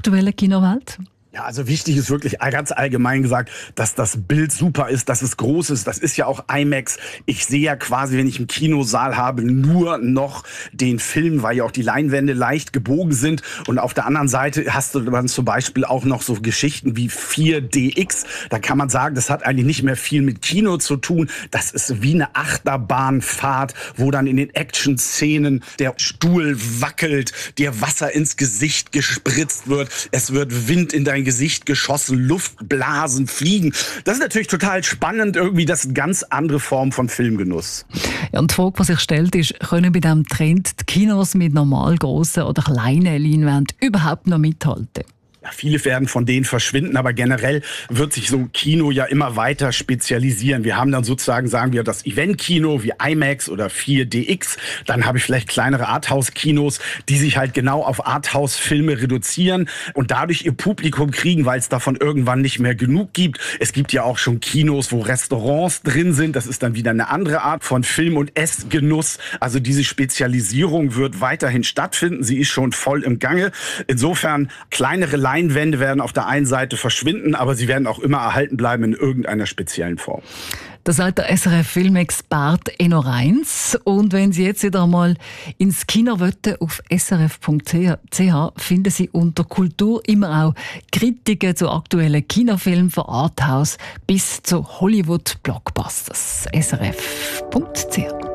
aktuellen Kinowelt? Ja, also wichtig ist wirklich ganz allgemein gesagt, dass das Bild super ist, dass es groß ist. Das ist ja auch IMAX. Ich sehe ja quasi, wenn ich einen Kinosaal habe, nur noch den Film, weil ja auch die Leinwände leicht gebogen sind. Und auf der anderen Seite hast du dann zum Beispiel auch noch so Geschichten wie 4DX. Da kann man sagen, das hat eigentlich nicht mehr viel mit Kino zu tun. Das ist wie eine Achterbahnfahrt, wo dann in den Action-Szenen der Stuhl wackelt, dir Wasser ins Gesicht gespritzt wird. Es wird Wind in dein Gesicht geschossen, Luftblasen, Fliegen. Das ist natürlich total spannend, irgendwie das ist eine ganz andere Form von Filmgenuss. Ja, und die Frage, die sich stellt, ist, können bei diesem Trend die Kinos mit normal grossen oder kleinen Leinwänden überhaupt noch mithalten? Ja, viele werden von denen verschwinden, aber generell wird sich so Kino ja immer weiter spezialisieren. Wir haben dann sozusagen, sagen wir, das Event-Kino wie IMAX oder 4DX. Dann habe ich vielleicht kleinere Arthouse-Kinos, die sich halt genau auf Arthouse-Filme reduzieren und dadurch ihr Publikum kriegen, weil es davon irgendwann nicht mehr genug gibt. Es gibt ja auch schon Kinos, wo Restaurants drin sind. Das ist dann wieder eine andere Art von Film- und Essgenuss. Also diese Spezialisierung wird weiterhin stattfinden. Sie ist schon voll im Gange. Insofern kleinere Leinwände werden auf der einen Seite verschwinden, aber sie werden auch immer erhalten bleiben in irgendeiner speziellen Form. Das sagt der SRF-Filmexperte Enno Reins. Und wenn Sie jetzt wieder einmal ins Kino wollen, auf srf.ch finden Sie unter Kultur immer auch Kritiken zu aktuellen Kinofilmen von Arthouse bis zu Hollywood-Blockbusters. srf.ch